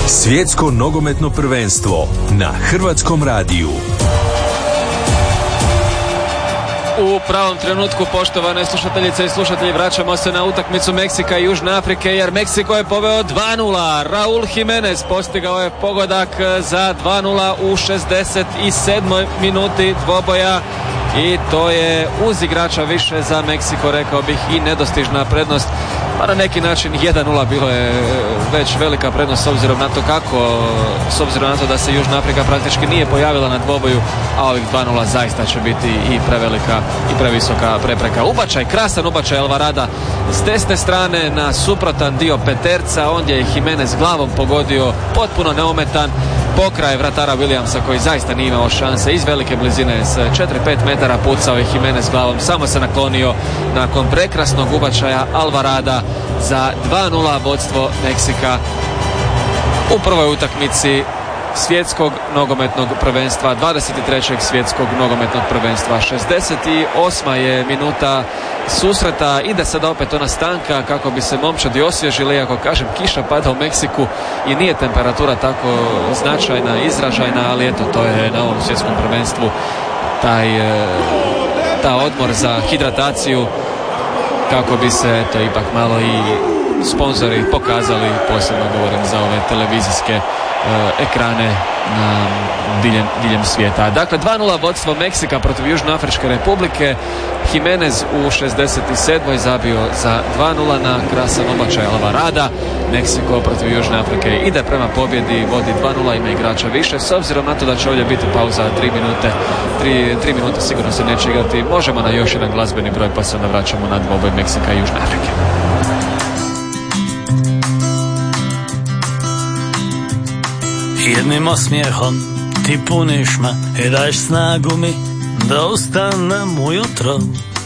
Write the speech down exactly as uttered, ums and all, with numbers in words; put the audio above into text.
Svjetsko nogometno prvenstvo na Hrvatskom radiju. U pravom trenutku, poštovane slušateljice i slušatelji, vraćamo se na utakmicu Meksika i Južne Afrike, jer Meksiko je poveo dva nula. Raul Jimenez postigao je pogodak za dva nula u šezdeset sedmoj minuti dvoboja i to je uz igrača više za Meksiko, rekao bih, i nedostižna prednost. Pa na neki način jedan nula bilo je već velika prednost s obzirom na to kako, s obzirom na to da se Južna Afrika praktički nije pojavila na dvoboju, a ovih dva nula zaista će biti i prevelika i previsoka prepreka. Ubačaj, krasan ubačaj Alvarada s desne strane na suprotan dio peterca, ondje je Jimenez glavom pogodio, potpuno neometan, pokraj vratara Williamsa koji zaista nije imao šanse, iz velike blizine s četiri pet metara pucao je Jimenez glavom, samo se naklonio nakon prekrasnog ubačaja Alvarada za dva nula vodstvo Meksika u prvoj utakmici svjetskog nogometnog prvenstva, dvadeset trećeg svjetskog nogometnog prvenstva. šezdeset osma je minuta susreta, ide sada opet ona stanka kako bi se momčadi osvježili, iako kažem kiša pada u Meksiku i nije temperatura tako značajna, izražajna, ali eto, to je na ovom svjetskom prvenstvu taj ta odmor za hidrataciju kako bi se to ipak malo i sponzori pokazali, posebno govorim za ove televizijske uh, ekrane na diljem, diljem svijeta. Dakle, dva nula vodstvo Meksika protiv Južnoafričke Republike. Jimenez u šezdeset sedmoj zabio za dva nula na krasan obačaj Alvarada. Meksiko protiv Južne Afrike ide prema pobjedi, vodi dva nula, ima igrača više. S obzirom na to da će ovdje biti pauza tri minute, tri minute sigurno se neće igrati. Možemo na još jedan glazbeni broj, pa se onda vraćamo na dvoboj Meksika i Južne Afrike. Jednim osmijehom ti puniš me i daješ snagu mi da ustanem ujutro